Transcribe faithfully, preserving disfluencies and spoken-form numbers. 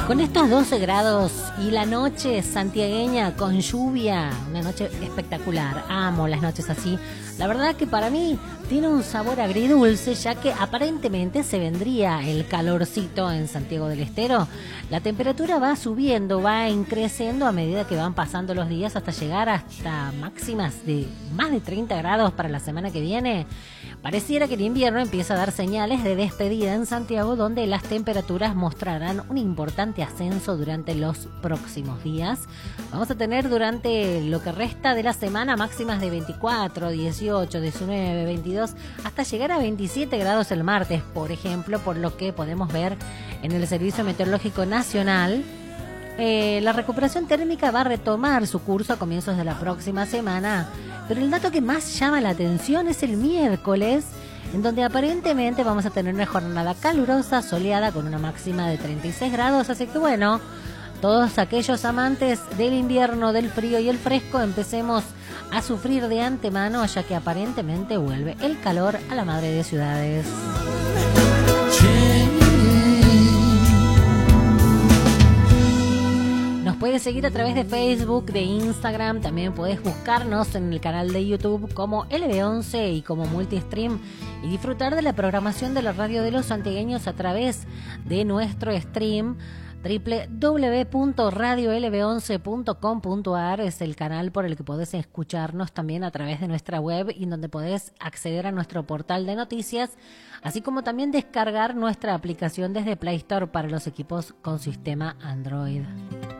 Con estos doce grados y la noche santiagueña con lluvia, una noche espectacular. Amo las noches así. La verdad que para mí tiene un sabor agridulce, ya que aparentemente se vendría el calorcito en Santiago del Estero. La temperatura va subiendo, va creciendo a medida que van pasando los días hasta llegar hasta máximas de más de treinta grados para la semana que viene. Pareciera que el invierno empieza a dar señales de despedida en Santiago, donde las temperaturas mostrarán un importante ascenso durante los próximos días. Vamos a tener durante lo que resta de la semana máximas de veinticuatro, dieciocho, diecinueve, veintidós, hasta llegar a veintisiete grados el martes, por ejemplo, por lo que podemos ver en el Servicio Meteorológico Nacional. Eh, la recuperación térmica va a retomar su curso a comienzos de la próxima semana, pero el dato que más llama la atención es el miércoles, en donde aparentemente vamos a tener una jornada calurosa, soleada, con una máxima de treinta y seis grados, así que bueno, todos aquellos amantes del invierno, del frío y el fresco, empecemos a sufrir de antemano, ya que aparentemente vuelve el calor a la madre de ciudades. Nos puedes seguir a través de Facebook, de Instagram, también puedes buscarnos en el canal de YouTube como L B once y como Multistream y disfrutar de la programación de la radio de los santiagueños a través de nuestro stream. doble u doble u doble u punto radio l b once punto com punto a r es el canal por el que podés escucharnos también a través de nuestra web y donde podés acceder a nuestro portal de noticias, así como también descargar nuestra aplicación desde Play Store para los equipos con sistema Android.